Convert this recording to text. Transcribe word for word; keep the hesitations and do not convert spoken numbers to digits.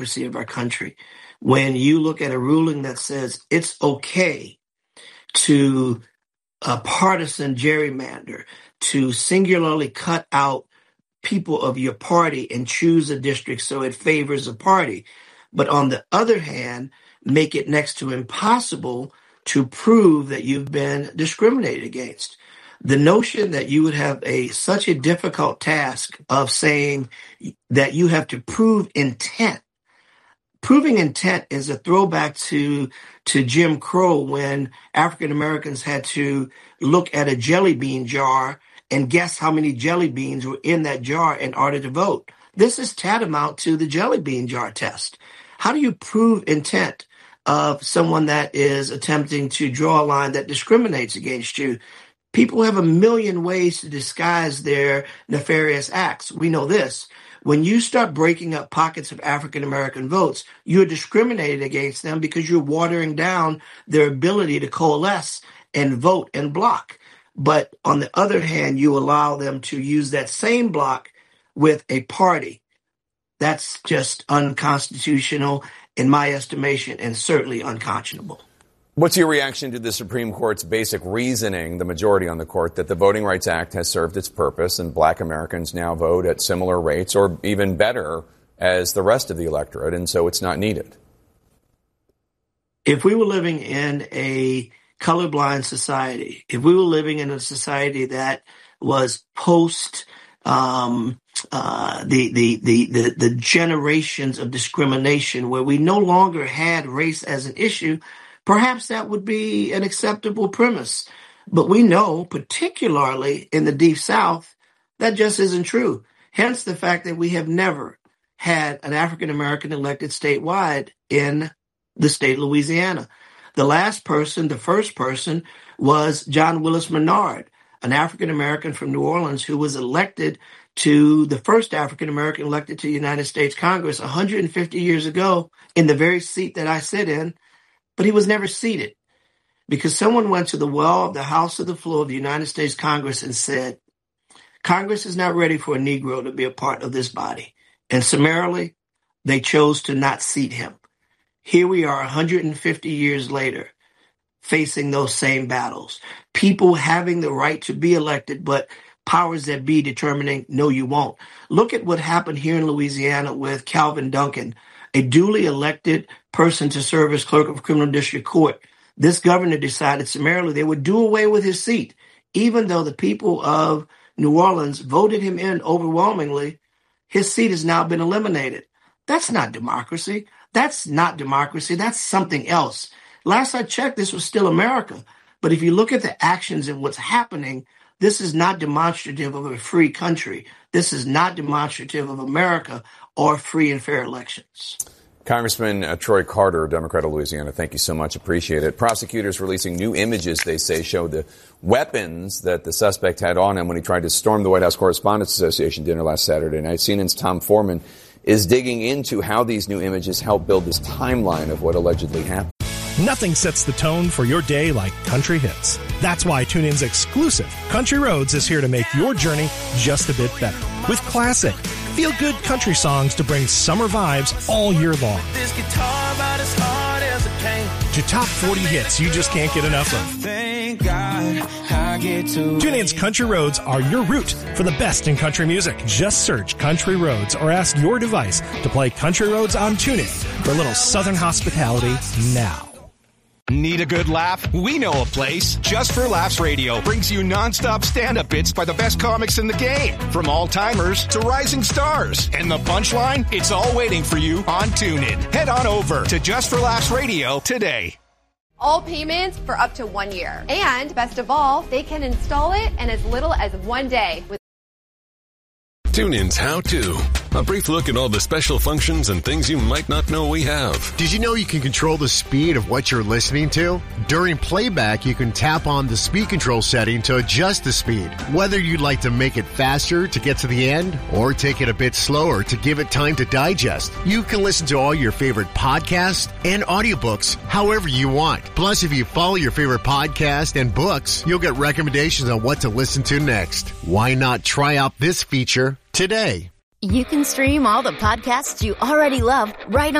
of our country. When you look at a ruling that says it's okay to a partisan gerrymander, to singularly cut out people of your party and choose a district so it favors a party, but on the other hand, make it next to impossible to prove that you've been discriminated against. The notion that you would have a such a difficult task of saying that you have to prove intent. Proving intent is a throwback to to Jim Crow, when African Americans had to look at a jelly bean jar and guess how many jelly beans were in that jar in order to vote. This is tantamount to the jelly bean jar test. How do you prove intent of someone that is attempting to draw a line that discriminates against you? People have a million ways to disguise their nefarious acts. We know this. When you start breaking up pockets of African American votes, you're discriminating against them because you're watering down their ability to coalesce and vote and block. But on the other hand, you allow them to use that same block with a party. That's just unconstitutional in my estimation, and certainly unconscionable. What's your reaction to the Supreme Court's basic reasoning, the majority on the court, that the Voting Rights Act has served its purpose and black Americans now vote at similar rates or even better as the rest of the electorate, and so it's not needed? If we were living in a colorblind society, if we were living in a society that was post um, uh, the, the, the, the, the generations of discrimination, where we no longer had race as an issue, perhaps that would be an acceptable premise. But we know, particularly in the Deep South, that just isn't true. Hence the fact that we have never had an African-American elected statewide in the state of Louisiana. The last person, the first person, was John Willis Menard, an African-American from New Orleans who was elected to the first African-American elected to the United States Congress one hundred fifty years ago in the very seat that I sit in. But he was never seated because someone went to the well of the House of the floor of the United States Congress and said, Congress is not ready for a Negro to be a part of this body. And summarily, they chose to not seat him. Here we are one hundred fifty years later, facing those same battles. People having the right to be elected, but powers that be determining, no, you won't. Look at what happened here in Louisiana with Calvin Duncan, a duly elected person to serve as clerk of criminal district court. This governor decided summarily they would do away with his seat, even though the people of New Orleans voted him in overwhelmingly. His seat has now been eliminated. That's not democracy. That's not democracy. That's something else. Last I checked, this was still America. But if you look at the actions and what's happening, this is not demonstrative of a free country. This is not demonstrative of America or free and fair elections. Congressman uh, Troy Carter, Democrat of Louisiana, thank you so much. Appreciate it. Prosecutors releasing new images, they say, show the weapons that the suspect had on him when he tried to storm the White House Correspondents Association dinner last Saturday night. C N N's Tom Foreman is digging into how these new images help build this timeline of what allegedly happened. Nothing sets the tone for your day like country hits. That's why TuneIn's exclusive Country Roads is here to make your journey just a bit better. With classic, feel-good country songs to bring summer vibes all year long. This guitar about as hard as it can. To top forty hits you just can't get enough of. Thank God I get to TuneIn's Country Roads are your route for the best in country music. Just search Country Roads or ask your device to play Country Roads on TuneIn for a little southern hospitality now. Need a good laugh? We know a place. Just for Laughs Radio brings you nonstop stand-up bits by the best comics in the game. From all-timers to rising stars. And the punchline? It's all waiting for you on TuneIn. Head on over to Just for Laughs Radio today. All payments for up to one year. And best of all, they can install it in as little as one day. With TuneIn's How To. A brief look at all the special functions and things you might not know we have. Did you know you can control the speed of what you're listening to? During playback, you can tap on the speed control setting to adjust the speed. Whether you'd like to make it faster to get to the end or take it a bit slower to give it time to digest, you can listen to all your favorite podcasts and audiobooks however you want. Plus, if you follow your favorite podcast and books, you'll get recommendations on what to listen to next. Why not try out this feature today? You can stream all the podcasts you already love right on